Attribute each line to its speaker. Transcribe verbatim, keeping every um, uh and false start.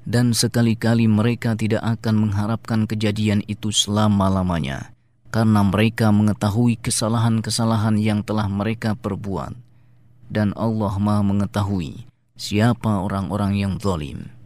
Speaker 1: Dan sekali-kali mereka tidak akan mengharapkan kejadian itu selama-lamanya, karena mereka mengetahui kesalahan-kesalahan yang telah mereka perbuat. Dan Allah Maha mengetahui siapa orang-orang yang zalim.